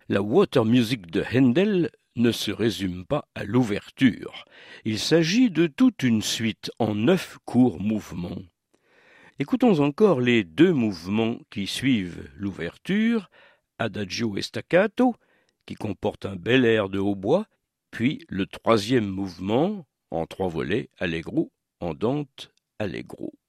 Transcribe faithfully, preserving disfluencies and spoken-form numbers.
La water music de Handel ne se résume pas à l'ouverture. Il s'agit de toute une suite en neuf courts mouvements. Écoutons encore les deux mouvements qui suivent l'ouverture, Adagio et Staccato, qui comporte un bel air de hautbois, puis le troisième mouvement, en trois volets, Allegro, Andante, Allegro.